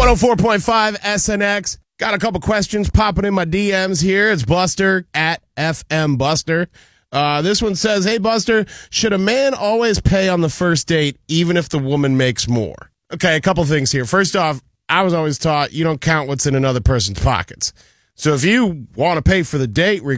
104.5 SNX. Got a couple questions popping in my DMs here. It's Buster at FM Buster. This one says, hey, Buster, should a man always pay on the first date even if the woman makes more? Okay, a couple things here. First off, I was always taught you don't count what's in another person's pockets. So if you want to pay for the date,